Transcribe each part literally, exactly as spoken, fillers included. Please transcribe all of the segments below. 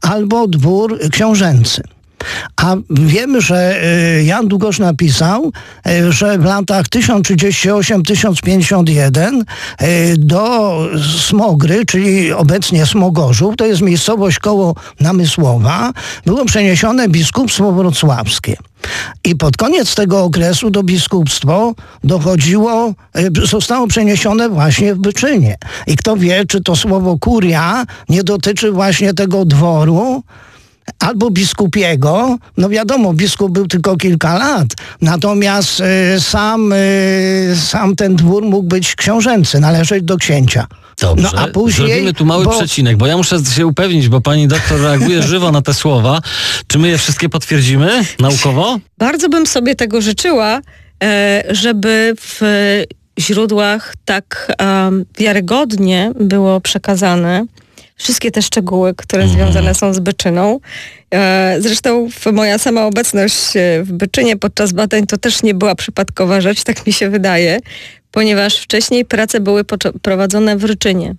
albo dwór książęcy. A wiemy, że Jan Długosz napisał, że w latach tysiąc trzydziesty ósmy do tysiąc pięćdziesiąt jeden do Smogry, czyli obecnie Smogorzów, to jest miejscowość koło Namysłowa, było przeniesione biskupstwo wrocławskie. I pod koniec tego okresu to biskupstwo dochodziło, zostało przeniesione właśnie w Byczynie. I kto wie, czy to słowo kuria nie dotyczy właśnie tego dworu, albo biskupiego. No wiadomo, biskup był tylko kilka lat, natomiast y, sam, y, sam ten dwór mógł być książęcy, należeć do księcia. Dobrze, no, a później, zrobimy tu mały bo... przecinek, bo ja muszę się upewnić, bo pani doktor reaguje żywo na te słowa. Czy my je wszystkie potwierdzimy naukowo? Bardzo bym sobie tego życzyła, żeby w źródłach tak wiarygodnie było przekazane wszystkie te szczegóły, które mm. związane są z Byczyną. Zresztą moja sama obecność w Byczynie podczas badań to też nie była przypadkowa rzecz, tak mi się wydaje, ponieważ wcześniej prace były prowadzone w Ryczynie.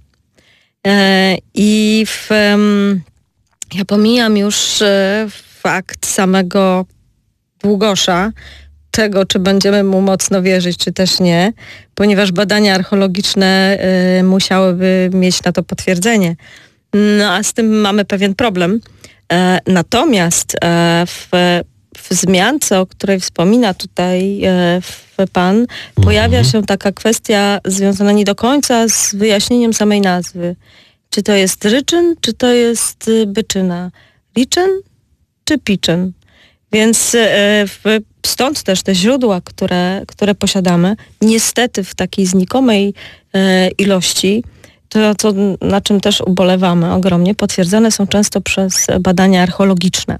I w, ja pomijam już fakt samego Długosza, tego, czy będziemy mu mocno wierzyć, czy też nie, ponieważ badania archeologiczne musiałyby mieć na to potwierdzenie. No a z tym mamy pewien problem. E, natomiast e, w, w wzmiance, o której wspomina tutaj e, w pan, mhm. pojawia się taka kwestia związana nie do końca z wyjaśnieniem samej nazwy. Czy to jest Ryczyn, czy to jest Byczyna? Liczyn czy Piczyn? Więc e, w, stąd też te źródła, które, które posiadamy, niestety w takiej znikomej e, ilości, to, to, na czym też ubolewamy ogromnie, potwierdzone są często przez badania archeologiczne.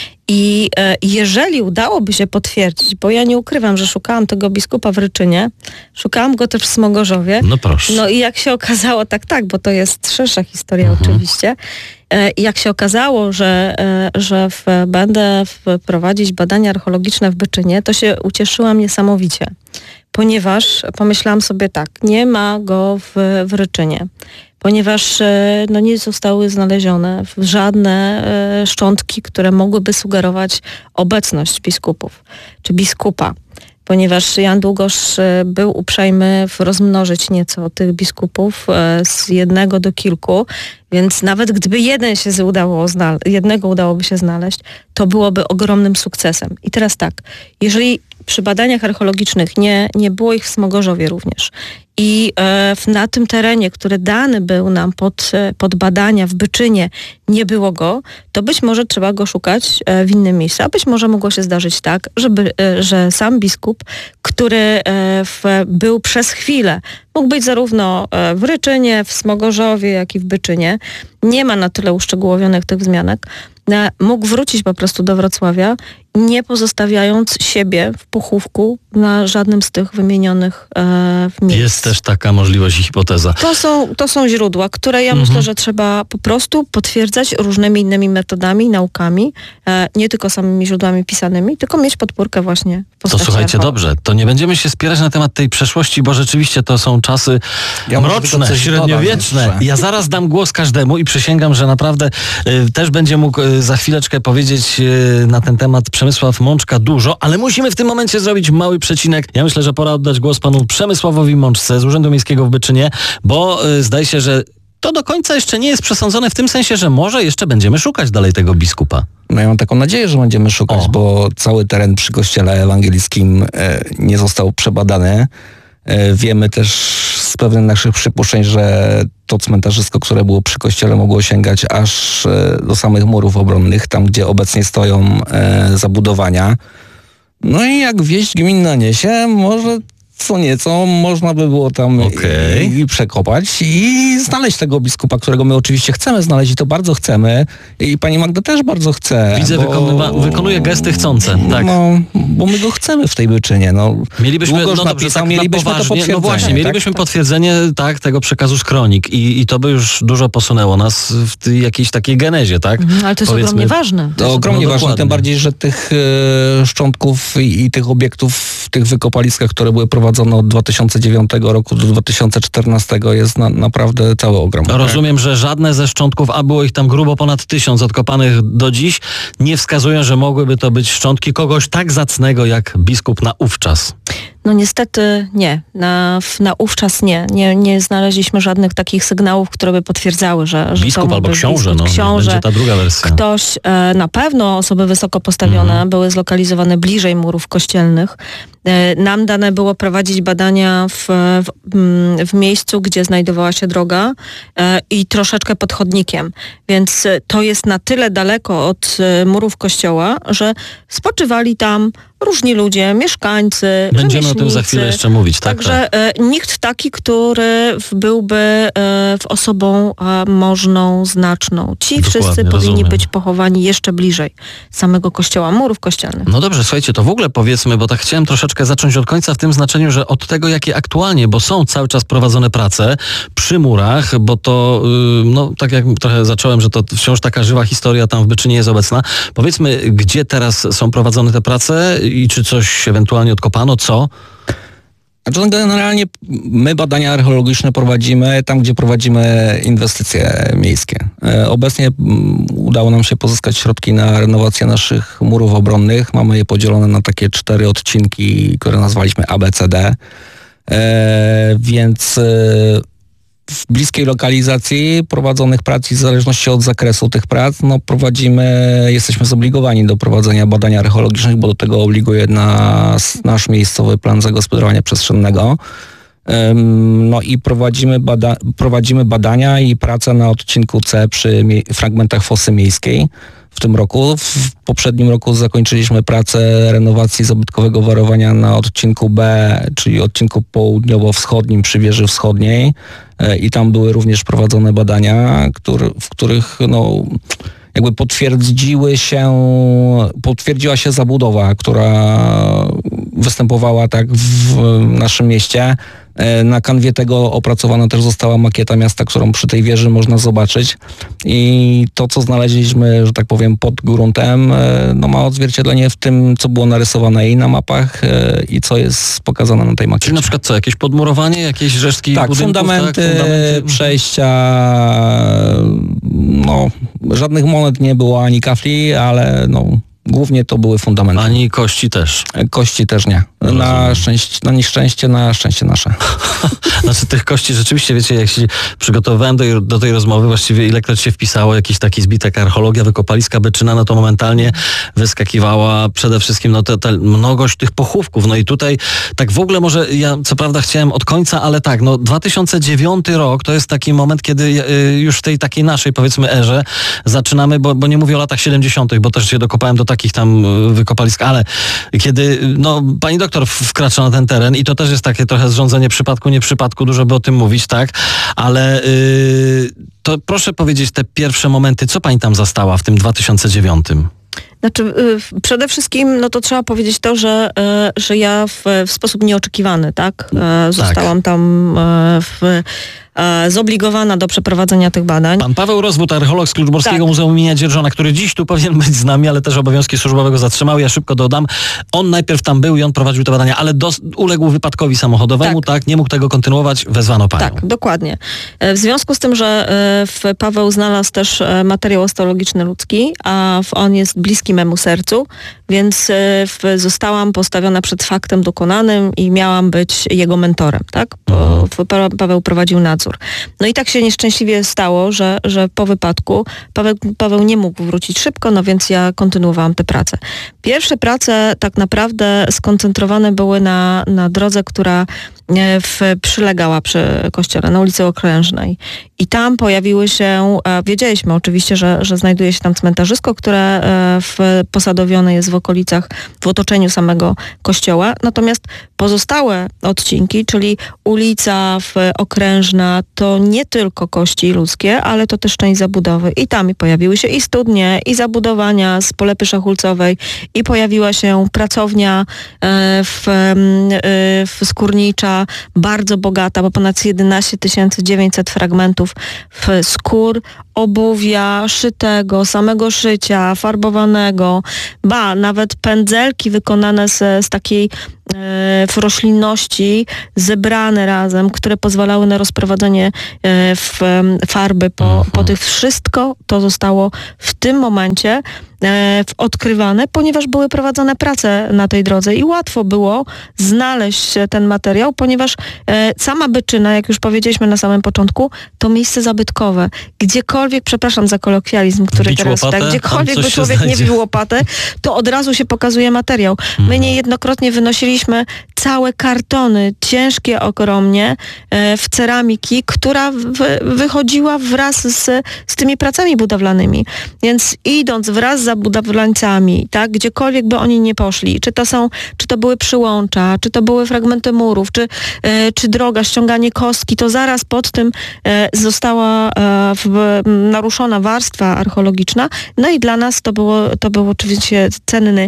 I e, jeżeli udałoby się potwierdzić, bo ja nie ukrywam, że szukałam tego biskupa w Ryczynie, szukałam go też w Smogorzowie. No proszę. No i jak się okazało, tak, tak, bo to jest szersza historia mhm. oczywiście. E, jak się okazało, że, e, że w, będę prowadzić badania archeologiczne w Byczynie, to się ucieszyłam niesamowicie. Ponieważ pomyślałam sobie tak, nie ma go w, w Ryczynie, ponieważ no, nie zostały znalezione żadne e, szczątki, które mogłyby sugerować obecność biskupów czy biskupa. Ponieważ Jan Długosz był uprzejmy rozmnożyć nieco tych biskupów e, z jednego do kilku, więc nawet gdyby jeden się udało znale- jednego udałoby się znaleźć, to byłoby ogromnym sukcesem. I teraz tak, jeżeli przy badaniach archeologicznych nie, nie było ich w Smogorzowie również i e, na tym terenie, który dany był nam pod, pod badania w Byczynie, nie było go, to być może trzeba go szukać e, w innym miejscu. A być może mogło się zdarzyć tak, żeby, e, że sam biskup, który e, w, był przez chwilę, mógł być zarówno e, w Ryczynie, w Smogorzowie, jak i w Byczynie, nie ma na tyle uszczegółowionych tych wzmianek, e, mógł wrócić po prostu do Wrocławia, nie pozostawiając siebie w pochówku na żadnym z tych wymienionych e, miejsc. Jest też taka możliwość i hipoteza. To są, to są źródła, które ja mhm. myślę, że trzeba po prostu potwierdzać różnymi innymi metodami, naukami, e, nie tylko samymi źródłami pisanymi, tylko mieć podpórkę właśnie w postaci To słuchajcie, archeologii. dobrze, to nie będziemy się spierać na temat tej przeszłości, bo rzeczywiście to są czasy ja mroczne, średniowieczne. Dodam, ja zaraz dam głos każdemu i przysięgam, że naprawdę y, też będzie mógł y, za chwileczkę powiedzieć y, na ten temat Przemysław Mączka dużo, ale musimy w tym momencie zrobić mały przecinek. Ja myślę, że pora oddać głos panu Przemysławowi Mączce z Urzędu Miejskiego w Byczynie, bo y, zdaje się, że to do końca jeszcze nie jest przesądzone w tym sensie, że może jeszcze będziemy szukać dalej tego biskupa. No ja mam taką nadzieję, że będziemy szukać, o. bo cały teren przy kościele ewangelickim e, nie został przebadany. E, wiemy też z pewnych naszych przypuszczeń, że to cmentarzysko, które było przy kościele, mogło sięgać aż e, do samych murów obronnych, tam gdzie obecnie stoją e, zabudowania. No i jak wieść gminna niesie, może co nieco można by było tam okay. i, i przekopać i znaleźć tego biskupa, którego my oczywiście chcemy znaleźć i to bardzo chcemy. I pani Magda też bardzo chce. Widzę, bo, wykonywa- wykonuje gesty chcące. Tak. No, bo my go chcemy w tej Byczynie. No, mielibyśmy, no dobrze, napisał, tak mielibyśmy poważnie, to potwierdzenie. No właśnie, tak? mielibyśmy potwierdzenie tak, tego przekazu z kronik i, i to by już dużo posunęło nas w tej, jakiejś takiej genezie, tak? Mhm, ale to jest Powiedzmy, ogromnie ważne. To, to ogromnie no, ważne, tym bardziej, że tych e, szczątków i, i tych obiektów w tych wykopaliskach, które były prowadzone prowadzone od dwa tysiące dziewiątego roku do dwa tysiące czternastego jest na, naprawdę cały ogrom. Rozumiem, że żadne ze szczątków, a było ich tam grubo ponad tysiąc odkopanych do dziś, nie wskazują, że mogłyby to być szczątki kogoś tak zacnego jak biskup naówczas. No niestety nie. Na, naówczas nie. nie. Nie znaleźliśmy żadnych takich sygnałów, które by potwierdzały, że, że biskup to albo książę, biskup, no, książę, będzie ta druga wersja. Ktoś, e, na pewno osoby wysoko postawione mhm. były zlokalizowane bliżej murów kościelnych. E, nam dane było prowadzić badania w, w, w miejscu, gdzie znajdowała się droga e, i troszeczkę pod chodnikiem. Więc to jest na tyle daleko od e, murów kościoła, że spoczywali tam różni ludzie, mieszkańcy, Będziemy o tym za chwilę jeszcze mówić. Tak, Także tak. E, nikt taki, który byłby e, w osobą e, możną, znaczną. Ci Dokładnie, wszyscy powinni rozumiem. być pochowani jeszcze bliżej samego kościoła, murów kościelnych. No dobrze, słuchajcie, to w ogóle powiedzmy, bo tak chciałem troszeczkę zacząć od końca w tym znaczeniu, że od tego, jakie aktualnie, bo są cały czas prowadzone prace przy murach, bo to, yy, no tak jak trochę zacząłem, że to wciąż taka żywa historia tam w Byczynie jest obecna. Powiedzmy, gdzie teraz są prowadzone te prace i czy coś ewentualnie odkopano, co? Znaczy, generalnie my badania archeologiczne prowadzimy tam, gdzie prowadzimy inwestycje miejskie. Obecnie udało nam się pozyskać środki na renowację naszych murów obronnych. Mamy je podzielone na takie cztery odcinki, które nazwaliśmy A B C D. E, więc w bliskiej lokalizacji prowadzonych prac i w zależności od zakresu tych prac, no prowadzimy, jesteśmy zobligowani do prowadzenia badań archeologicznych, bo do tego obliguje nas nasz miejscowy plan zagospodarowania przestrzennego. No i prowadzimy, bada, prowadzimy badania i pracę na odcinku C przy mie- fragmentach fosy miejskiej w tym roku. W poprzednim roku zakończyliśmy pracę renowacji zabytkowego warowania na odcinku B, czyli odcinku południowo-wschodnim przy wieży wschodniej i tam były również prowadzone badania, który, w których no, jakby potwierdziły się, potwierdziła się zabudowa, która występowała tak w naszym mieście. Na kanwie tego opracowana też została makieta miasta, którą przy tej wieży można zobaczyć. I to, co znaleźliśmy, że tak powiem, pod gruntem, no ma odzwierciedlenie w tym, co było narysowane i na mapach, i co jest pokazane na tej makiecie. Czyli na przykład co, jakieś podmurowanie, jakieś resztki tak, budynków? fundamenty, tak, fundamenty, przejścia, no żadnych monet nie było, ani kafli, ale no głównie to były fundamenty. Ani kości też? Kości też nie. Na szczęście, na nieszczęście, na szczęście nasze. Znaczy tych kości rzeczywiście, wiecie, jak się przygotowywałem do, do tej rozmowy, właściwie ilekroć się wpisało jakiś taki zbitek archeologia, wykopaliska Byczyna, no to momentalnie wyskakiwała przede wszystkim no, te, te mnogość tych pochówków. No i tutaj tak w ogóle może, ja co prawda chciałem od końca, ale tak, no dwa tysiące dziewiąty rok to jest taki moment, kiedy y, już w tej takiej naszej, powiedzmy, erze zaczynamy, bo, bo nie mówię o latach siedemdziesiątych, bo też się dokopałem do takich tam wykopalisk, ale kiedy, no pani doktor wkracza na ten teren i to też jest takie trochę zrządzenie przypadku, nie przypadku, dużo by o tym mówić, tak? Ale yy, to proszę powiedzieć te pierwsze momenty, co pani tam zastała w tym dwa tysiące dziewiątym? Znaczy, y, przede wszystkim, no to trzeba powiedzieć to, że, y, że ja w, w sposób nieoczekiwany, tak? Y, zostałam tak. tam y, w, y, zobligowana do przeprowadzenia tych badań. Pan Paweł Rozwód, archeolog z Kluczborskiego tak. Muzeum imienia Dzierżona, który dziś tu powinien być z nami, ale też obowiązki służbowe go zatrzymały. Ja szybko dodam. On najpierw tam był i on prowadził te badania, ale dos- uległ wypadkowi samochodowemu, tak. tak? Nie mógł tego kontynuować, wezwano panią. Tak, dokładnie. W związku z tym, że w Paweł znalazł też materiał osteologiczny ludzki, a on jest bliski memu sercu, więc w, zostałam postawiona przed faktem dokonanym i miałam być jego mentorem, tak? Bo mhm. Paweł prowadził nadzór. No i tak się nieszczęśliwie stało, że, że po wypadku Paweł, Paweł nie mógł wrócić szybko, no więc ja kontynuowałam tę pracę. Pierwsze prace tak naprawdę skoncentrowane były na, na drodze, która w, przylegała przy kościele, na ulicy Okrężnej. I tam pojawiły się, wiedzieliśmy oczywiście, że, że znajduje się tam cmentarzysko, które w, posadowione jest w okolicach, w otoczeniu samego kościoła. Natomiast pozostałe odcinki, czyli ulica w Okrężna, to nie tylko kości ludzkie, ale to też część zabudowy. I tam pojawiły się i studnie, i zabudowania z Polepy Szachulcowej, i pojawiła się pracownia w, w skórnicza, bardzo bogata, bo ponad jedenaście tysięcy dziewięćset fragmentów skór, obuwia, szytego, samego szycia, farbowanego, ba, nawet pędzelki wykonane z, z takiej w roślinności zebrane razem, które pozwalały na rozprowadzenie w farby po, po tych. Wszystko to zostało w tym momencie odkrywane, ponieważ były prowadzone prace na tej drodze i łatwo było znaleźć ten materiał, ponieważ sama Byczyna, jak już powiedzieliśmy na samym początku, to miejsce zabytkowe. Gdziekolwiek, przepraszam za kolokwializm, który bić teraz, łopatę, tak, gdziekolwiek by człowiek znajdzie. nie bił łopatę, to od razu się pokazuje materiał. My niejednokrotnie wynosiliśmy całe kartony, ciężkie ogromnie, w ceramiki, która w, wychodziła wraz z, z tymi pracami budowlanymi. Więc idąc wraz za budowlańcami, tak, gdziekolwiek by oni nie poszli, czy to są, czy to były przyłącza, czy to były fragmenty murów, czy, e, czy droga, ściąganie kostki, to zaraz pod tym e, została e, w, naruszona warstwa archeologiczna. No i dla nas to było, to był oczywiście cenny,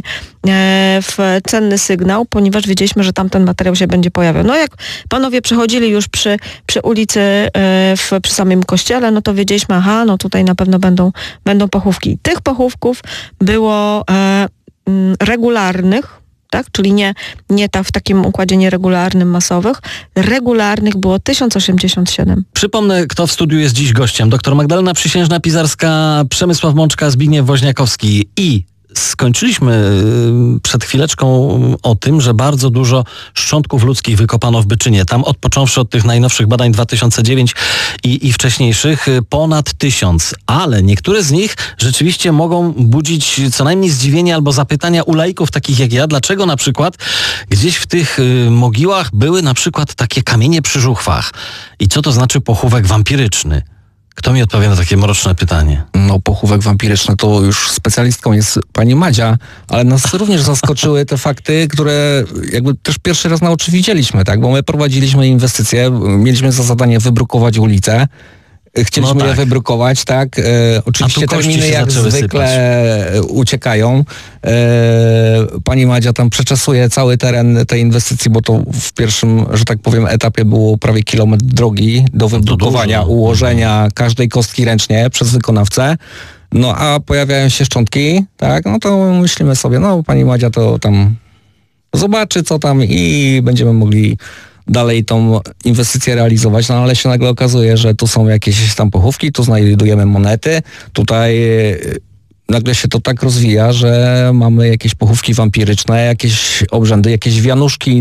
e, w, cenny sygnał, ponieważ wiedzieliśmy, że tam ten materiał się będzie pojawiał. No jak panowie przechodzili już przy, przy ulicy, e, w, przy samym kościele, no to wiedzieliśmy, aha, no tutaj na pewno będą, będą pochówki. Tych pochówków było e, m, regularnych, tak? Czyli nie, nie ta w takim układzie nieregularnym, masowych. Regularnych było tysiąc osiemdziesiąt siedem. Przypomnę, kto w studiu jest dziś gościem. Doktor Magdalena Przysiężna-Pizarska, Przemysław Mączka, Zbigniew Woźniakowski i skończyliśmy przed chwileczką o tym, że bardzo dużo szczątków ludzkich wykopano w Byczynie. Tam odpocząwszy od tych najnowszych badań dwa tysiące dziewiątego i, i wcześniejszych ponad tysiąc. Ale niektóre z nich rzeczywiście mogą budzić co najmniej zdziwienie albo zapytania u laików takich jak ja. Dlaczego na przykład gdzieś w tych y, mogiłach były na przykład takie kamienie przy żuchwach? I co to znaczy pochówek wampiryczny? Kto mi odpowie na takie mroczne pytanie? No, pochówek wampiryczny to już specjalistką jest pani Madzia, ale nas również zaskoczyły te fakty, które jakby też pierwszy raz na oczy widzieliśmy, tak? Bo my prowadziliśmy inwestycje, mieliśmy za zadanie wybrukować ulicę, chcieliśmy no tak. je wybrukować, tak? E, oczywiście terminy jak zwykle sypać. uciekają. E, pani Madzia tam przeczesuje cały teren tej inwestycji, bo to w pierwszym, że tak powiem, etapie było prawie kilometr drogi do wybrukowania, no ułożenia każdej kostki ręcznie przez wykonawcę. No a pojawiają się szczątki, tak? No to myślimy sobie, no pani Madzia to tam zobaczy co tam i będziemy mogli dalej tą inwestycję realizować, no ale się nagle okazuje, że tu są jakieś tam pochówki, tu znajdujemy monety, tutaj nagle się to tak rozwija, że mamy jakieś pochówki wampiryczne, jakieś obrzędy, jakieś wianuszki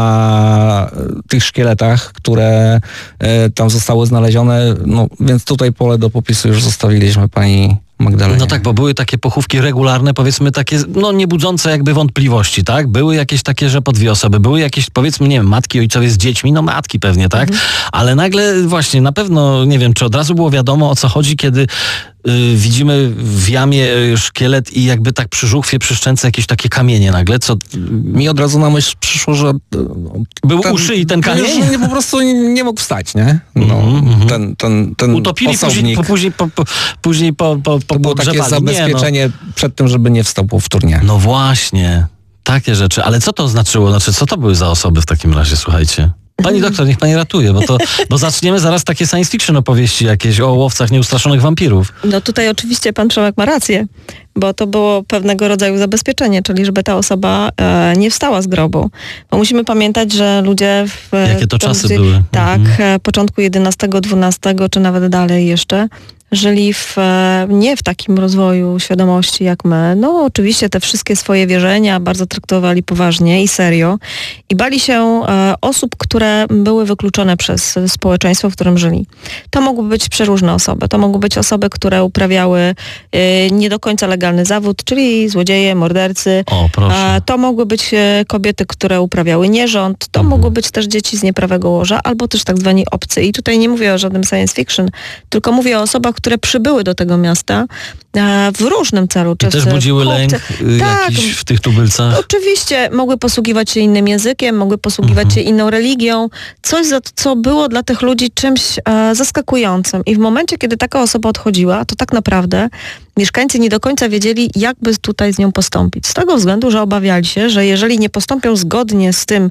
na tych szkieletach, które tam zostały znalezione, no więc tutaj pole do popisu już zostawiliśmy pani Magdalenie. No tak, bo były takie pochówki regularne, powiedzmy takie, no nie budzące jakby wątpliwości, tak? Były jakieś takie, że po dwie osoby, były jakieś, powiedzmy, nie wiem, matki, ojcowie z dziećmi, no matki pewnie, tak? Mhm. Ale nagle właśnie, na pewno, nie wiem, czy od razu było wiadomo, o co chodzi, kiedy y, widzimy w jamie y, szkielet i jakby tak przy żuchwie, przy szczęce jakieś takie kamienie nagle, co... Mi od razu na myśl przyszło, że... Był ten, u szyi ten kamień? Nie, po prostu nie, nie mógł wstać, nie? No, mm-hmm. ten, ten, ten Utopili osobnik. później, po, po, później po, po, po To było takie zabezpieczenie nie, no. przed tym, żeby nie wstał powtórnie. No właśnie, takie rzeczy. Ale co to znaczyło? Znaczy, co to były za osoby w takim razie, słuchajcie? Pani doktor, niech pani ratuje, bo to, bo zaczniemy zaraz takie science fiction opowieści jakieś o łowcach nieustraszonych wampirów. No tutaj oczywiście pan Przemek ma rację, bo to było pewnego rodzaju zabezpieczenie, czyli żeby ta osoba e, nie wstała z grobu. Bo musimy pamiętać, że ludzie w... Jakie to czasy były. Tak, mhm. początku jedenastego, dwunastego czy nawet dalej jeszcze, żyli w, nie w takim rozwoju świadomości jak my. No oczywiście te wszystkie swoje wierzenia bardzo traktowali poważnie i serio i bali się e, osób, które były wykluczone przez społeczeństwo, w którym żyli. To mogły być przeróżne osoby. To mogły być osoby, które uprawiały e, nie do końca legalny zawód, czyli złodzieje, mordercy. O, proszę. E, to mogły być e, kobiety, które uprawiały nierząd. To mhm. mogły być też dzieci z nieprawego łoża, albo też tak zwani obcy. I tutaj nie mówię o żadnym science fiction, tylko mówię o osobach, które przybyły do tego miasta e, w różnym celu. I też budziły lęk tak, jakiś w tych tubylcach? Oczywiście. Mogły posługiwać się innym językiem, mogły posługiwać mhm. się inną religią. Coś, za, co było dla tych ludzi czymś e, zaskakującym. I w momencie, kiedy taka osoba odchodziła, to tak naprawdę mieszkańcy nie do końca wiedzieli, jakby tutaj z nią postąpić. Z tego względu, że obawiali się, że jeżeli nie postąpią zgodnie z tym,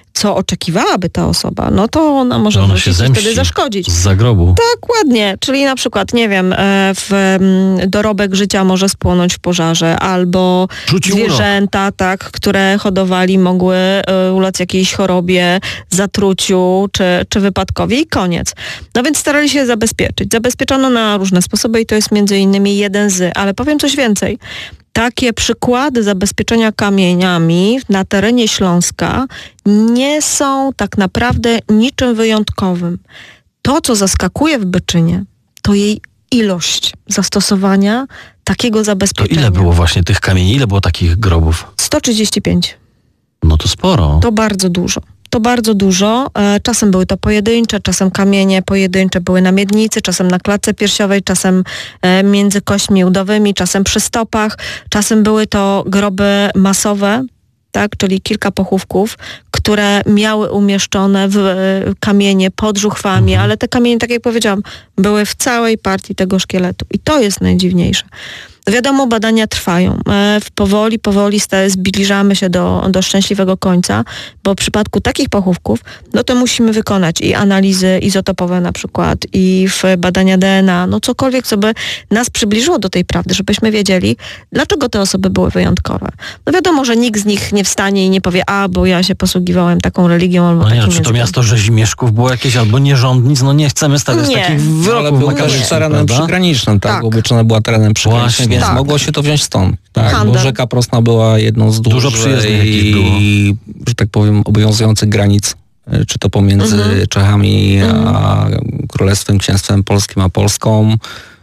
co oczekiwałaby ta osoba, no to ona może ona wrócić i wtedy zaszkodzić. Z zagrobu. Dokładnie, czyli na przykład, nie wiem, w dorobek życia może spłonąć w pożarze, albo Rzuci zwierzęta, urok. tak, które hodowali, mogły ulec jakiejś chorobie, zatruciu, czy, czy wypadkowi i koniec. No więc starali się zabezpieczyć. Zabezpieczono na różne sposoby i to jest między innymi jeden z, ale powiem coś więcej. Takie przykłady zabezpieczenia kamieniami na terenie Śląska nie są tak naprawdę niczym wyjątkowym. To, co zaskakuje w Byczynie, to jej ilość zastosowania takiego zabezpieczenia. To ile było właśnie tych kamieni? Ile było takich grobów? sto trzydzieści pięć. No to sporo. To bardzo dużo. To bardzo dużo. Czasem były to pojedyncze, czasem kamienie pojedyncze były na miednicy, czasem na klatce piersiowej, czasem między kośćmi udowymi, czasem przy stopach. Czasem były to groby masowe, tak, czyli kilka pochówków, które miały umieszczone w kamienie pod żuchwami, mhm. ale te kamienie, tak jak powiedziałam, były w całej partii tego szkieletu. I to jest najdziwniejsze. Wiadomo, badania trwają. E, powoli, powoli zbliżamy się do, do szczęśliwego końca, bo w przypadku takich pochówków, no to musimy wykonać i analizy izotopowe na przykład, i w badania D N A, no cokolwiek, co by nas przybliżyło do tej prawdy, żebyśmy wiedzieli, dlaczego te osoby były wyjątkowe. No wiadomo, że nikt z nich nie wstanie i nie powie, a, bo ja się posługiwałem taką religią albo no takim nie, no, czy to językiem. miasto Rzezimieszków było jakieś, albo nierządnic, no nie chcemy stawiać Nie. takich No, ale wyroków. było też terenem przygranicznym, tak? Tak. Bo Byczyna była terenem przygranicznym, Właśnie. więc Tak. mogło się to wziąć stąd. Tak, Handel. bo rzeka Prosna była jedną z Dużo dużych przyjezdnych jakichś było. i, że tak powiem, obowiązujących granic, czy to pomiędzy Mhm. Czechami a Królestwem, Księstwem Polskim a Polską,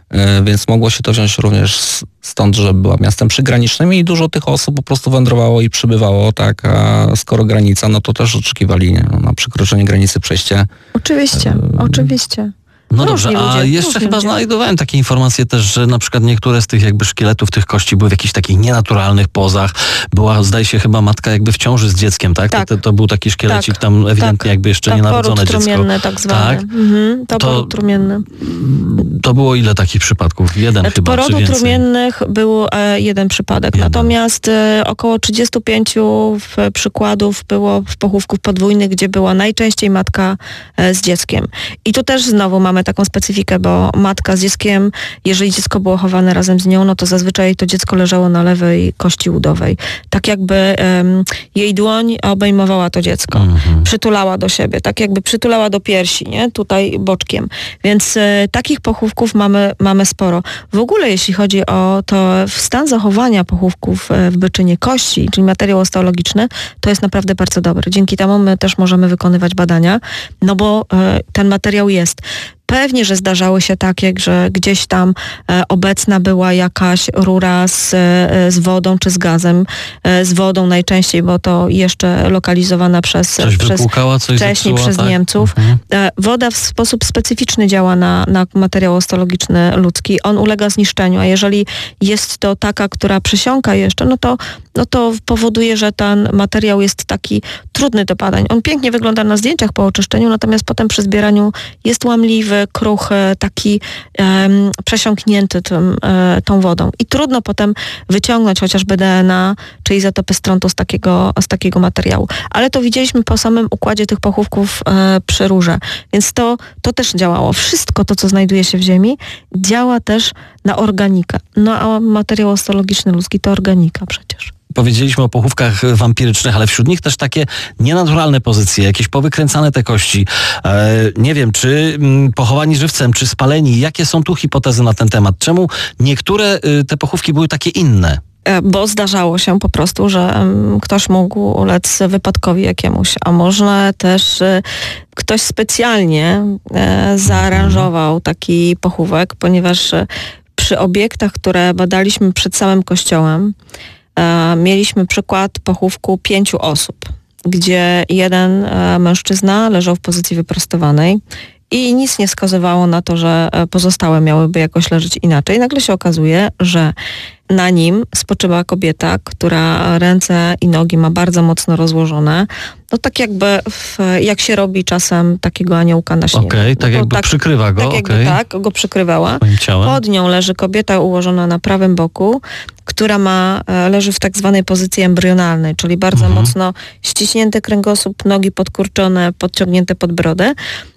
więc mogło się to wziąć również stąd, że była miastem przygranicznym i dużo tych osób po prostu wędrowało i przybywało, tak, a skoro granica, no to też oczekiwali, nie, na przekroczenie granicy przejście. Oczywiście, Um, oczywiście. No Różni dobrze, a ludzie, jeszcze różni chyba ludzie. znajdowałem takie informacje też, że na przykład niektóre z tych jakby szkieletów, tych kości były w jakichś takich nienaturalnych pozach. Była, zdaje się, chyba matka jakby w ciąży z dzieckiem, tak? Tak. To, to, to był taki szkielecik Tak. tam ewidentnie Tak. jakby jeszcze Tak, nienarodzone poród dziecko. trumienny tak zwany. Tak? Mhm, to, To- poród trumienny. To było ile takich przypadków? Jeden Znaczy, chyba, czy porodów więcej? trumiennych był e, jeden przypadek, Jeden. natomiast e, około trzydzieści pięć w, przykładów było w pochówków podwójnych, gdzie była najczęściej matka e, z dzieckiem. I tu też znowu mamy taką specyfikę, bo matka z dzieckiem, jeżeli dziecko było chowane razem z nią, no to zazwyczaj to dziecko leżało na lewej kości udowej. Tak jakby em, jej dłoń obejmowała to dziecko. Mhm. Przytulała do siebie, tak jakby przytulała do piersi, nie? Tutaj boczkiem. Więc e, takich pochówków mamy, mamy sporo. W ogóle jeśli chodzi o to stan zachowania pochówków e, w Byczynie kości, czyli materiał osteologiczny, to jest naprawdę bardzo dobry. Dzięki temu my też możemy wykonywać badania, no bo e, ten materiał jest. Pewnie, że zdarzały się takie, że gdzieś tam e, obecna była jakaś rura z, e, z wodą czy z gazem. E, z wodą najczęściej, bo to jeszcze lokalizowana przez, Coś przez wypłukała, coś wcześniej zepsuła, przez tak? Niemców. Mhm. E, woda w sposób specyficzny działa na, na materiał osteologiczny ludzki. On ulega zniszczeniu, a jeżeli jest to taka, która przesiąka jeszcze, no to, no to powoduje, że ten materiał jest taki trudny do badań. On pięknie wygląda na zdjęciach po oczyszczeniu, natomiast potem przy zbieraniu jest łamliwy, kruchy, taki um, przesiąknięty tym, e, tą wodą. I trudno potem wyciągnąć chociażby D N A czy izotopy strontu z takiego, z takiego materiału. Ale to widzieliśmy po samym układzie tych pochówków e, przy rurze. Więc to, to też działało. Wszystko to, co znajduje się w ziemi, działa też na organikę. No a materiał osteologiczny ludzki to organika przecież. Powiedzieliśmy o pochówkach wampirycznych, ale wśród nich też takie nienaturalne pozycje, jakieś powykręcane te kości. E, nie wiem, czy m, pochowani żywcem, czy spaleni. Jakie są tu hipotezy na ten temat? Czemu niektóre y, te pochówki były takie inne? Bo zdarzało się po prostu, że um, ktoś mógł ulec wypadkowi jakiemuś, a może też e, ktoś specjalnie e, zaaranżował taki pochówek, ponieważ e, przy obiektach, które badaliśmy przed samym kościołem, e, mieliśmy przykład pochówku pięciu osób, gdzie jeden e, mężczyzna leżał w pozycji wyprostowanej i nic nie wskazywało na to, że pozostałe miałyby jakoś leżeć inaczej. Nagle się okazuje, że na nim spoczywa kobieta, która ręce i nogi ma bardzo mocno rozłożone. No tak jakby, w, jak się robi czasem takiego aniołka na śnie. Okej, okay, tak no jakby tak, przykrywa go, Tak jakby okay. tak, go przykrywała. Swoim ciałem. Pod nią leży kobieta ułożona na prawym boku, która ma, leży w tak zwanej pozycji embrionalnej, czyli bardzo mhm. mocno ściśnięty kręgosłup, nogi podkurczone, podciągnięte pod brodę.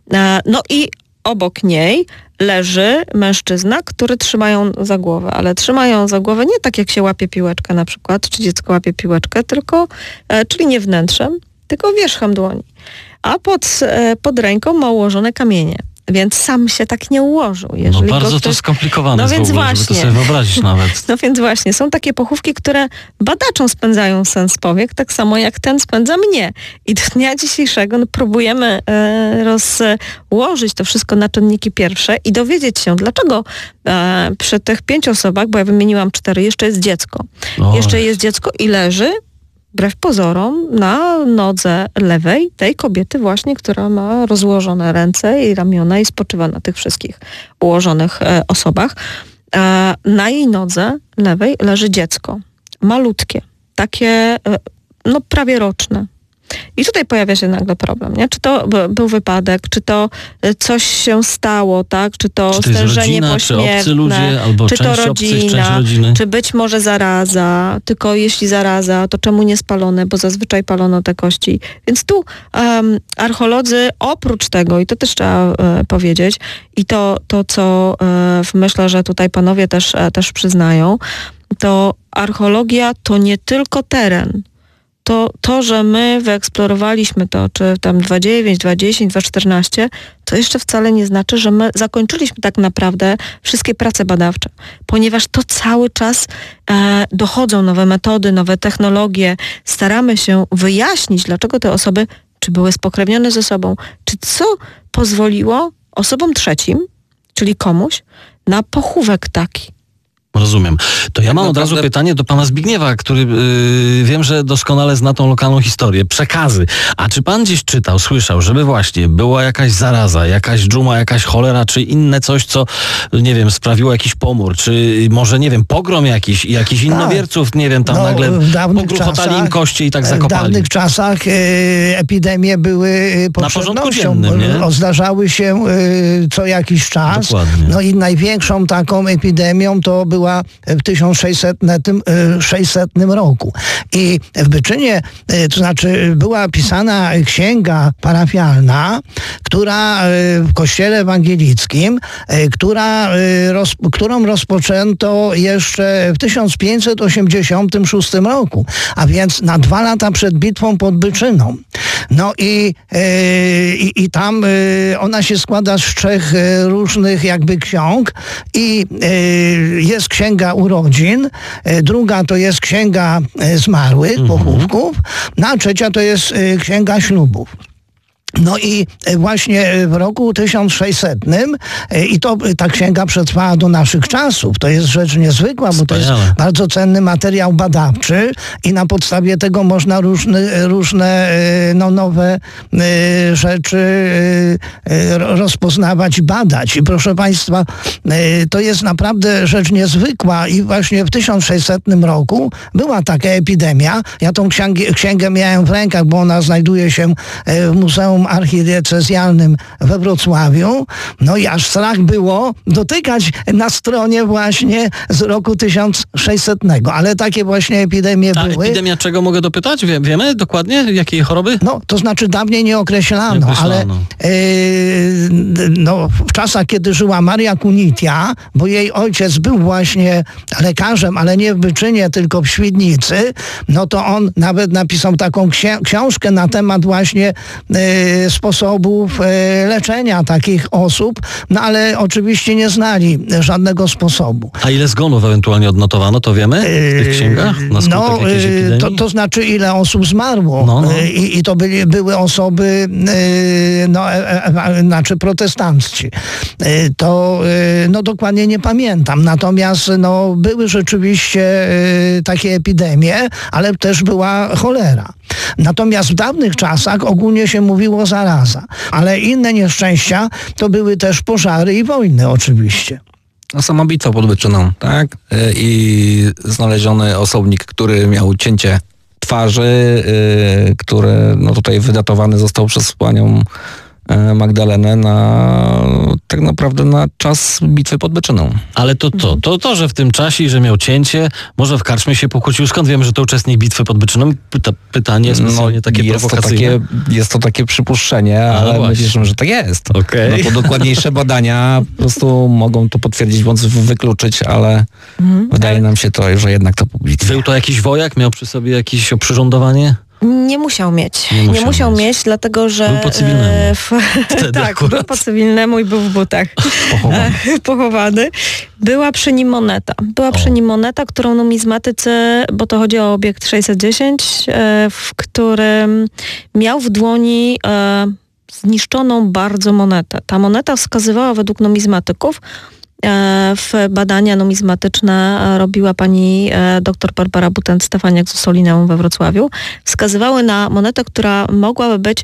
No i obok niej leży mężczyzna, który trzyma ją za głowę, ale trzyma ją za głowę nie tak, jak się łapie piłeczkę na przykład, czy dziecko łapie piłeczkę, tylko, czyli nie wnętrzem, tylko wierzchem dłoni. A pod, pod ręką ma ułożone kamienie. Więc sam się tak nie ułożył. Jeżeli no bardzo ktoś... to skomplikowane no jest więc w ogóle, właśnie. Żeby to sobie wyobrazić nawet. No więc właśnie, są takie pochówki, które badaczom spędzają sens powiek, tak samo jak ten spędza mnie. I do dnia dzisiejszego no, próbujemy e, rozłożyć to wszystko na czynniki pierwsze i dowiedzieć się, dlaczego e, przy tych pięciu osobach, bo ja wymieniłam cztery, jeszcze jest dziecko. O. Jeszcze jest dziecko i leży wbrew pozorom na nodze lewej tej kobiety właśnie, która ma rozłożone ręce i ramiona i spoczywa na tych wszystkich ułożonych e, osobach. E, na jej nodze lewej leży dziecko. Malutkie. Takie e, no prawie roczne. I tutaj pojawia się nagle problem, nie? Czy to b- był wypadek, czy to coś się stało, tak? Czy to, czy to stężenie rodzina, pośmiertne, czy obcy ludzie, albo czy część to rodzina, obcych, część rodziny. Czy być może zaraza, tylko jeśli zaraza, to czemu nie spalone, bo zazwyczaj palono te kości. Więc tu um, archeolodzy oprócz tego, i to też trzeba e, powiedzieć, i to, to co e, myślę, że tutaj panowie też, e, też przyznają, to archeologia to nie tylko teren. To, to, że my wyeksplorowaliśmy to, czy tam dwa dziewięć, dwa dziesięć, dwa czternaście, to jeszcze wcale nie znaczy, że my zakończyliśmy tak naprawdę wszystkie prace badawcze, ponieważ to cały czas e, dochodzą nowe metody, nowe technologie, staramy się wyjaśnić, dlaczego te osoby, czy były spokrewnione ze sobą, czy co pozwoliło osobom trzecim, czyli komuś, na pochówek taki. Rozumiem. To ja mam od razu pytanie do pana Zbigniewa, który yy, wiem, że doskonale zna tą lokalną historię, przekazy. A czy pan gdzieś czytał, słyszał, żeby właśnie była jakaś zaraza, jakaś dżuma, jakaś cholera, czy inne coś, co, nie wiem, sprawiło jakiś pomór, czy może, nie wiem, pogrom jakiś i jakichś innowierców, nie wiem, tam no, nagle pogruchotali im kości i tak zakopali. W dawnych czasach e, epidemie były powszechnością. Zdarzały się e, co jakiś czas. Dokładnie. No i największą taką epidemią to był była w tysiąc sześćsetnym roku. I w Byczynie, to znaczy była pisana księga parafialna, która w kościele ewangelickim, która, roz, którą rozpoczęto jeszcze w tysiąc pięćset osiemdziesiątym szóstym roku, a więc na dwa lata przed bitwą pod Byczyną. No i, i, i tam ona się składa z trzech różnych jakby ksiąg i jest księga urodzin, druga to jest księga zmarłych, mm-hmm. pochówków, no a trzecia to jest księga ślubów. No i właśnie w roku tysiąc sześćsetnym i to ta księga przetrwała do naszych czasów. To jest rzecz niezwykła, bo to jest bardzo cenny materiał badawczy i na podstawie tego można różne, różne no, nowe rzeczy rozpoznawać i badać. I proszę państwa, to jest naprawdę rzecz niezwykła i właśnie w tysiąc sześćsetnym roku była taka epidemia. Ja tą księgę, księgę miałem w rękach, bo ona znajduje się w Muzeum Archidiecezjalnym we Wrocławiu. No i aż strach było dotykać na stronie właśnie z roku tysiąc sześćsetnego. Ale takie właśnie epidemie A były. Epidemia czego mogę dopytać? Wie, wiemy dokładnie jakiej choroby? No, to znaczy dawniej nie określano, nie określano. ale yy, no, w czasach, kiedy żyła Maria Kunitia, bo jej ojciec był właśnie lekarzem, ale nie w Byczynie, tylko w Świdnicy, no to on nawet napisał taką ksi- książkę na temat właśnie yy, sposobów e, leczenia takich osób, no ale oczywiście nie znali żadnego sposobu. A ile zgonów ewentualnie odnotowano, to wiemy w tych księgach? Na skutek no, jakiejś epidemii? To, to znaczy ile osób zmarło. No, no. I, I to byli, były osoby e, no, e, e, znaczy protestanccy. E, to e, no dokładnie nie pamiętam. Natomiast no, były rzeczywiście e, takie epidemie, ale też była cholera. Natomiast w dawnych czasach ogólnie się mówiło zaraza, ale inne nieszczęścia to były też pożary i wojny oczywiście. No sama bitwa pod Byczyną, tak? I znaleziony osobnik, który miał cięcie twarzy, yy, które no tutaj wydatowany został przez panią Magdalenę na tak naprawdę na czas bitwy pod Byczyną. Ale to to, to, to, że w tym czasie, że miał cięcie, może w karczmie się pokłócił. Skąd wiemy, że to uczestnik bitwy pod Byczyną? Pyta, pytanie specjalnie no, takie jest prowokacyjne. To takie, jest to takie przypuszczenie, A, ale my wierzymy, że tak jest. Okay. No to dokładniejsze badania po prostu mogą to potwierdzić bądź wykluczyć, ale mhm. wydaje nam się to, że jednak to publicznie. Był to jakiś wojak? Miał przy sobie jakieś oprzyrządowanie? Nie musiał mieć. Nie musiał, nie musiał mieć. mieć, dlatego że... Był po cywilnemu. W, tak, akurat. Był po cywilnemu i był w butach. Pochowany. Pochowany. Była przy nim moneta. Była o. przy nim moneta, którą numizmatycy, bo to chodzi o obiekt sześćset dziesięć, w którym miał w dłoni zniszczoną bardzo monetę. Ta moneta wskazywała według numizmatyków, w badania numizmatyczne robiła pani dr Barbara Butent-Stefaniak z Ossolineum we Wrocławiu. Wskazywały na monetę, która mogłaby być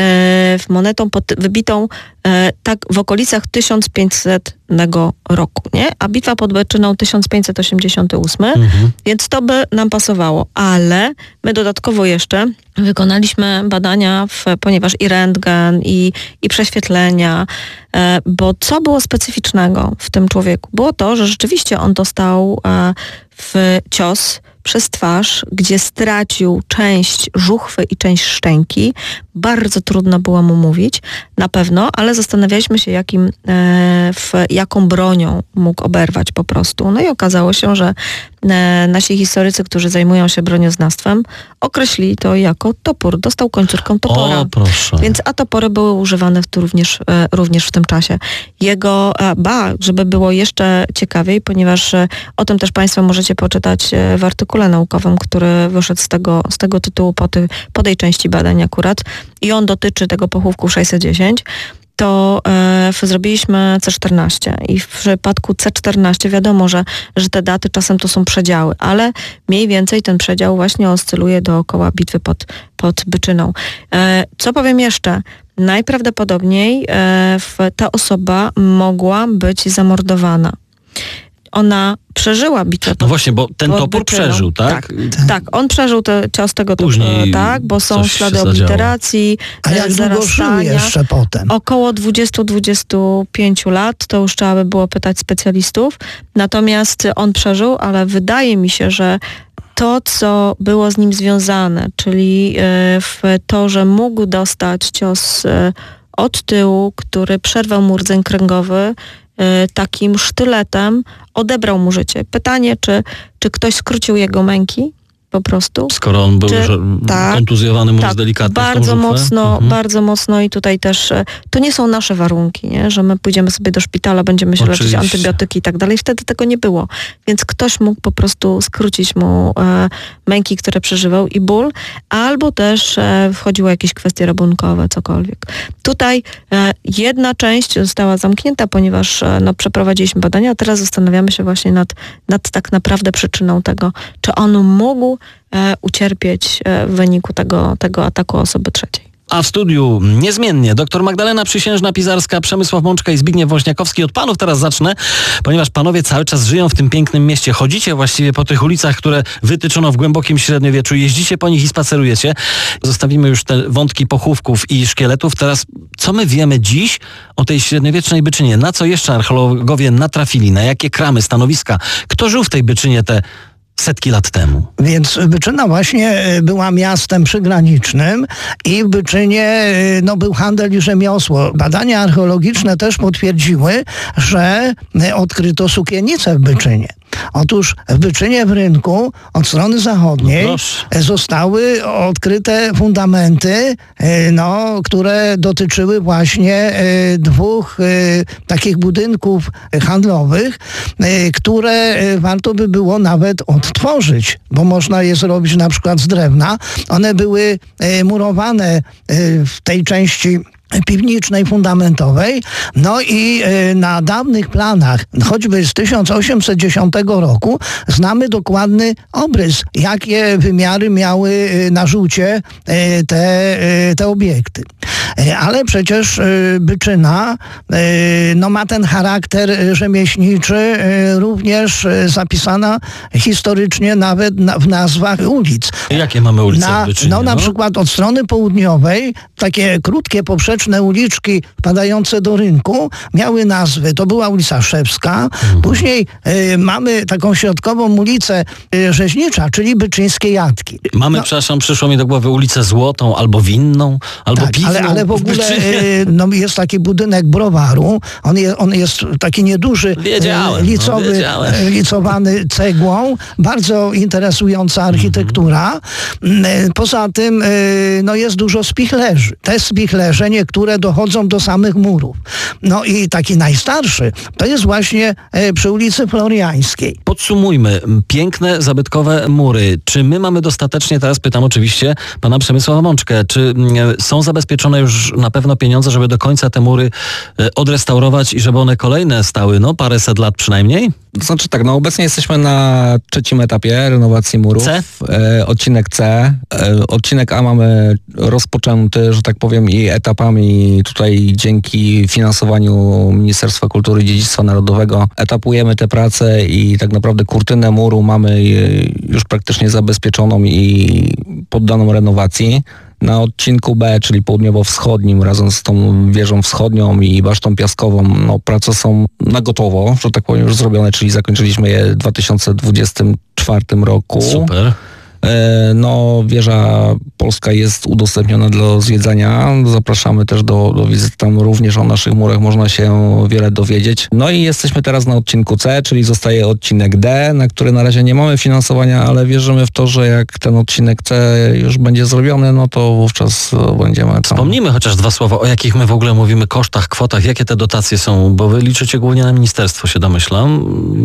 monetą wybitą tak w okolicach tysiąc pięćsetnego roku, nie? A bitwa pod Byczyną tysiąc pięćset osiemdziesiąty ósmy, mhm. więc to by nam pasowało. Ale my dodatkowo jeszcze wykonaliśmy badania, w, ponieważ i rentgen, i, i prześwietlenia, e, bo co było specyficznego w tym człowieku? Było to, że rzeczywiście on dostał e, w cios przez twarz, gdzie stracił część żuchwy i część szczęki. Bardzo trudno było mu mówić, na pewno, ale zastanawialiśmy się, jakim, e, w, jaką bronią mógł oberwać po prostu. No i okazało się, że e, nasi historycy, którzy zajmują się bronioznawstwem, określili to jako topór. Dostał końcówką topora. O, proszę. Więc a topory były używane w, również, e, również w tym czasie. Jego, e, ba, żeby było jeszcze ciekawiej, ponieważ e, o tym też Państwo możecie poczytać e, w artykule naukowym, który wyszedł z tego, z tego tytułu po, ty, po tej części badań akurat i on dotyczy tego pochówku sześćset dziesięć, to e, zrobiliśmy C czternaście i w przypadku C czternaście wiadomo, że, że te daty czasem to są przedziały, ale mniej więcej ten przedział właśnie oscyluje dookoła bitwy pod, pod Byczyną. E, co powiem jeszcze? Najprawdopodobniej e, w, ta osoba mogła być zamordowana. Ona przeżyła bitwę. No właśnie, bo ten topór przeżył, tak? tak? Tak, on przeżył te, cios tego Później toporu, tak, bo są ślady obliteracji, A jak długo żył jeszcze potem? Około dwadzieścia do dwudziestu pięciu lat, to już trzeba by było pytać specjalistów. Natomiast on przeżył, ale wydaje mi się, że to, co było z nim związane, czyli w to, że mógł dostać cios od tyłu, który przerwał mu rdzeń kręgowy, takim sztyletem, odebrał mu życie. Pytanie, czy, czy ktoś skrócił jego męki po prostu? Skoro on był czy, tak, kontuzjowany, mówiąc tak, delikatnie. Bardzo mocno, mhm. bardzo mocno i tutaj też to nie są nasze warunki, nie? Że my pójdziemy sobie do szpitala, będziemy się Oczywiście. leczyć, antybiotyki i tak dalej. Wtedy tego nie było. Więc ktoś mógł po prostu skrócić mu e, męki, które przeżywał i ból, albo też e, wchodziły jakieś kwestie rabunkowe, cokolwiek. Tutaj e, jedna część została zamknięta, ponieważ e, no, przeprowadziliśmy badania, a teraz zastanawiamy się właśnie nad, nad tak naprawdę przyczyną tego, czy on mógł e, ucierpieć e, w wyniku tego, tego ataku osoby trzeciej. A w studiu niezmiennie dr Magdalena Przysiężna-Pizarska, Przemysław Mączka i Zbigniew Woźniakowski. Od panów teraz zacznę, ponieważ panowie cały czas żyją w tym pięknym mieście. Chodzicie właściwie po tych ulicach, które wytyczono w głębokim średniowieczu. Jeździcie po nich i spacerujecie. Zostawimy już te wątki pochówków i szkieletów. Teraz, co my wiemy dziś o tej średniowiecznej Byczynie? Na co jeszcze archeologowie natrafili? Na jakie kramy, stanowiska? Kto żył w tej Byczynie te setki lat temu? Więc Byczyna właśnie była miastem przygranicznym i w Byczynie no, był handel i rzemiosło. Badania archeologiczne też potwierdziły, że odkryto sukiennicę w Byczynie. Otóż w Byczynie w rynku od strony zachodniej no zostały odkryte fundamenty, no, które dotyczyły właśnie dwóch takich budynków handlowych, które warto by było nawet odtworzyć, bo można je zrobić na przykład z drewna. One były murowane w tej części piwnicznej, fundamentowej. No i y, na dawnych planach, choćby z tysiąc osiemset dziesiątego roku, znamy dokładny obrys, jakie wymiary miały y, na rzucie y, te, y, te obiekty. Ale przecież Byczyna no, ma ten charakter rzemieślniczy, również zapisana historycznie nawet w nazwach ulic. Jakie mamy ulice na, w Byczynie? No na no? przykład od strony południowej takie krótkie, poprzeczne uliczki wpadające do rynku miały nazwy. To była ulica Szewska, mhm. później y, mamy taką środkową ulicę y, Rzeźnicza, czyli Byczyńskie Jatki. Mamy, no, przepraszam, przyszło mi do głowy ulicę Złotą, albo Winną, albo tak, Piwną. Ale, ale w ogóle y, no, jest taki budynek browaru, on, je, on jest taki nieduży, wiedziałem, y, licowy, no, wiedziałem. licowany cegłą, bardzo interesująca architektura. Mhm. Poza tym y, no, jest dużo spichlerzy. Te spichlerze niektóre dochodzą do samych murów. No i taki najstarszy to jest właśnie e, przy ulicy Floriańskiej. Podsumujmy. Piękne, zabytkowe mury. Czy my mamy dostatecznie, teraz pytam oczywiście pana Przemysława Mączkę, czy e, są zabezpieczone już na pewno pieniądze, żeby do końca te mury e, odrestaurować i żeby one kolejne stały, no paręset lat przynajmniej? To znaczy tak, no obecnie jesteśmy na trzecim etapie renowacji murów. C? E, odcinek C. E, odcinek A mamy rozpoczęty, że tak powiem, i etapami tutaj dzięki finansowaniu Ministerstwa Kultury i Dziedzictwa Narodowego etapujemy te prace i tak naprawdę kurtynę muru mamy już praktycznie zabezpieczoną i poddaną renowacji. Na odcinku B, czyli południowo-wschodnim, razem z tą wieżą wschodnią i basztą piaskową, no prace są na gotowo, że tak powiem, już zrobione, czyli zakończyliśmy je w dwa tysiące dwudziestym czwartym roku. Super. No, wieża polska jest udostępniona do zwiedzania. Zapraszamy też do, do wizyty. Tam również o naszych murach można się wiele dowiedzieć. No i jesteśmy teraz na odcinku C, czyli zostaje odcinek D, na który na razie nie mamy finansowania, ale wierzymy w to, że jak ten odcinek C już będzie zrobiony, no to wówczas będziemy tam. Wspomnijmy chociaż dwa słowa, o jakich my w ogóle mówimy kosztach, kwotach, jakie te dotacje są, bo wy liczycie głównie na ministerstwo, się domyślam.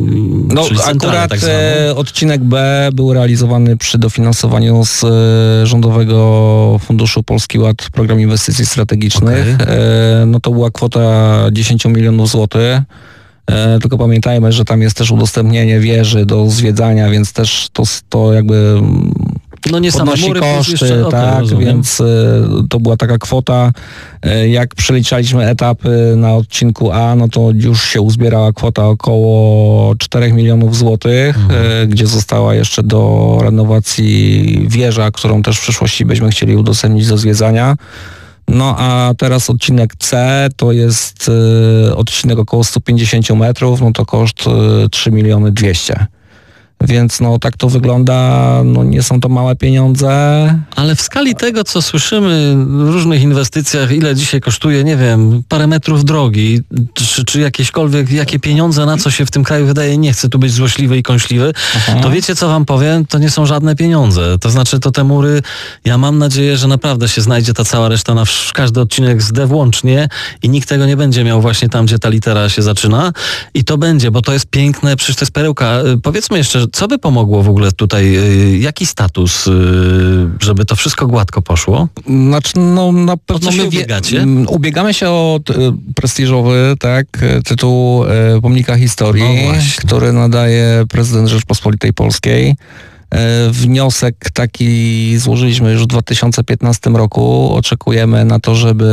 No akurat tak odcinek B był realizowany przy dofinansowaniu z e, Rządowego Funduszu Polski Ład, Program Inwestycji Strategicznych. Okay. E, no to była kwota dziesięć milionów złotych. E, tylko pamiętajmy, że tam jest też udostępnienie wieży do zwiedzania, więc też to, to jakby no nie podnosi mury, koszty, jeszcze, tak, okay, więc y, to była taka kwota. Y, jak przeliczaliśmy etapy na odcinku A, no to już się uzbierała kwota około czterech milionów złotych, mhm. y, gdzie została jeszcze do renowacji wieża, którą też w przyszłości byśmy chcieli udostępnić do zwiedzania. No a teraz odcinek C to jest y, odcinek około sto pięćdziesiąt metrów, no to koszt y, trzy miliony dwieście. Więc no tak to wygląda, no nie są to małe pieniądze. Ale w skali tego, co słyszymy w różnych inwestycjach, ile dzisiaj kosztuje, nie wiem, parę metrów drogi, czy, czy jakiekolwiek, jakie pieniądze, na co się w tym kraju wydaje, nie chcę tu być złośliwy i kąśliwy, Aha. to wiecie, co wam powiem? To nie są żadne pieniądze. To znaczy, to te mury, ja mam nadzieję, że naprawdę się znajdzie ta cała reszta na każdy odcinek z D włącznie i nikt tego nie będzie miał właśnie tam, gdzie ta litera się zaczyna i to będzie, bo to jest piękne, przecież to jest perełka. Powiedzmy jeszcze, co by pomogło w ogóle tutaj? Jaki status, żeby to wszystko gładko poszło? Znaczy, no na pewno my ubiegacie? Ubiegamy się o t, prestiżowy, tak, tytuł e, Pomnika Historii, no który nadaje prezydent Rzeczpospolitej Polskiej. E, wniosek taki złożyliśmy już w dwa tysiące piętnastym roku. Oczekujemy na to, żeby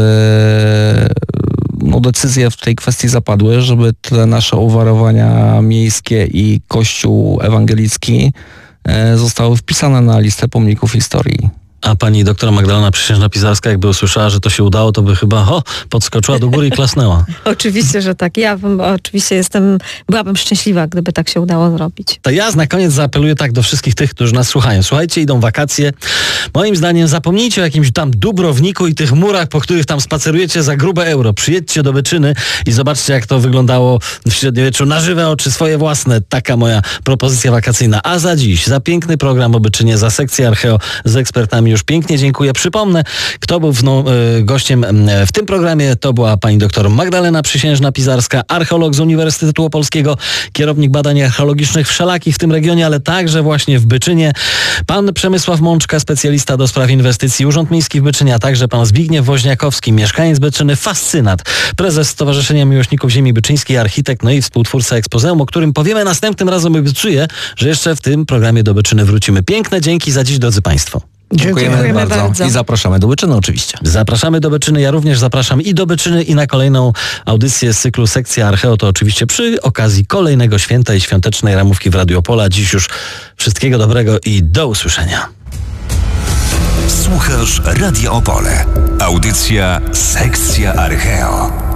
no, decyzje w tej kwestii zapadły, żeby te nasze uwarowania miejskie i Kościół ewangelicki e, zostały wpisane na listę pomników historii. A pani doktor Magdalena Przysiężna-Pizarska, jakby usłyszała, że to się udało, to by chyba o, podskoczyła do góry i klasnęła. Oczywiście, że tak. Ja bym, oczywiście jestem, byłabym szczęśliwa, gdyby tak się udało zrobić. To ja na koniec zaapeluję tak do wszystkich tych, którzy nas słuchają. Słuchajcie, idą wakacje. Moim zdaniem zapomnijcie o jakimś tam Dubrowniku i tych murach, po których tam spacerujecie za grube euro. Przyjedźcie do Byczyny i zobaczcie, jak to wyglądało w średniowieczu na żywe oczy, swoje własne. Taka moja propozycja wakacyjna. A za dziś, za piękny program o Byczynie, za sekcję Archeo z ekspertami już pięknie dziękuję. Przypomnę, kto był no, y, gościem y, w tym programie. To była pani doktor Magdalena Przysiężna-Pizarska, archeolog z Uniwersytetu Opolskiego, kierownik badań archeologicznych wszelakich w tym regionie, ale także właśnie w Byczynie. Pan Przemysław Mączka, specjalista do spraw inwestycji, Urząd Miejski w Byczynie, a także pan Zbigniew Woźniakowski, mieszkaniec Byczyny, fascynat, prezes Stowarzyszenia Miłośników Ziemi Byczyńskiej, architekt, no i współtwórca Ekspozeum, o którym powiemy następnym razem. Obiecuję, że jeszcze w tym programie do Byczyny wrócimy. Piękne dzięki za dziś, drodzy państwo. Dziękujemy, Dziękujemy bardzo. bardzo. I zapraszamy do Byczyny oczywiście. Zapraszamy do Byczyny, ja również zapraszam i do Byczyny i na kolejną audycję z cyklu Sekcja Archeo, to oczywiście przy okazji kolejnego święta i świątecznej ramówki w Radiu Opola. Dziś już wszystkiego dobrego i do usłyszenia. Słuchasz Radia Opole. Audycja Sekcja Archeo.